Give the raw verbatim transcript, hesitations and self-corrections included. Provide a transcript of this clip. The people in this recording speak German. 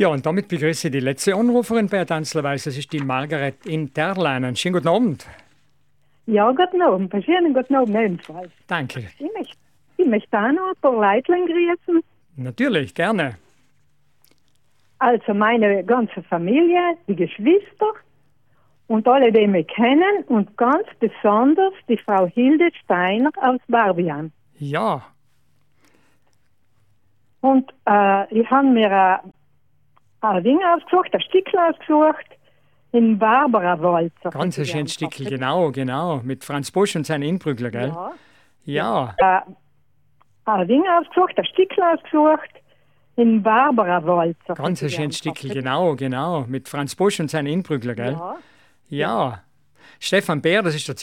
Ja, und damit begrüße ich die letzte Anruferin bei Tanzlerweise. Das ist die Margaret in Terleinen. Schönen guten Abend. Ja, guten Abend. Schönen guten Abend ebenfalls. Danke. Ich möchte, ich möchte auch noch ein paar Leutchen grüßen. Natürlich, gerne. Also meine ganze Familie, die Geschwister und alle, die mich kennen und ganz besonders die Frau Hilde Steiner aus Barbian. Ja, Und äh, ich habe mir ein, ein Ding ausgesucht, ein Stückchen ausgesucht in Barbara Walzer. ganz ein schönes Stückchen, genau, genau. Mit Franz Bosch und seinen Inbrügler, gell? Ja. Ja, Äh, ein Ding ausgesucht, ein Stückchen ausgesucht in Barbara Walzer. ganz ein schönes Stückchen, genau, genau. Mit Franz Bosch und seinen Inbrügler, gell? Ja. Ja. Stefan Bär, das ist der